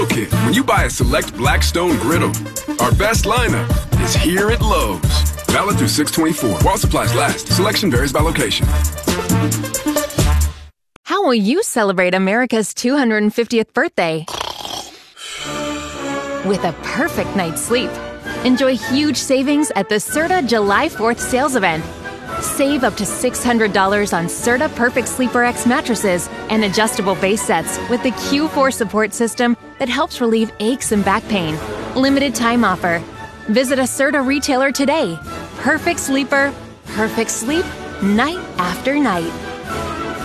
Kit. When you buy a select Blackstone griddle, our best lineup is here at Lowe's. Valid through 6/24. While supplies last. Selection varies by location. How will you celebrate America's 250th birthday? With a perfect night's sleep. Enjoy huge savings at the Serta July 4th sales event. Save up to $600 on Serta Perfect Sleeper X mattresses and adjustable base sets with the Q4 support system that helps relieve aches and back pain. Limited time offer. Visit a Serta retailer today. Perfect sleeper, perfect sleep, night after night.